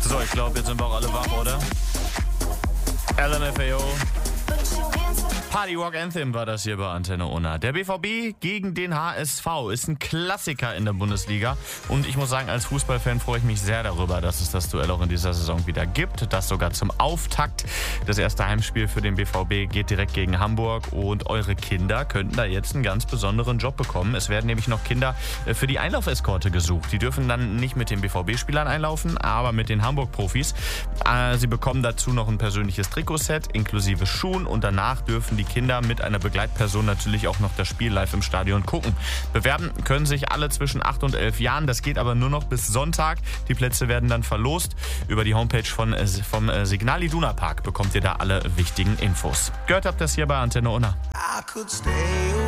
So, ich glaube, jetzt sind wir auch alle wach, oder? LMFAO. Party Rock Anthem war das hier bei Antenne Unna. Der BVB gegen den HSV ist ein Klassiker in der Bundesliga. Und ich muss sagen, als Fußballfan freue ich mich sehr darüber, dass es das Duell auch in dieser Saison wieder gibt. Das sogar zum Auftakt. Das erste Heimspiel für den BVB geht direkt gegen Hamburg. Und eure Kinder könnten da jetzt einen ganz besonderen Job bekommen. Es werden nämlich noch Kinder für die Einlaufeskorte gesucht. Die dürfen dann nicht mit den BVB-Spielern einlaufen, aber mit den Hamburg-Profis. Sie bekommen dazu noch ein persönliches Trikotset inklusive Schuhen. Und danach dürfen die Kinder mit einer Begleitperson natürlich auch noch das Spiel live im Stadion gucken. Bewerben können sich alle zwischen 8 und 11 Jahren. Das geht aber nur noch bis Sonntag. Die Plätze werden dann verlost. Über die Homepage vom Signal Iduna Park bekommt ihr da alle wichtigen Infos. Gehört habt ihr das hier bei Antenne Unna. I could stay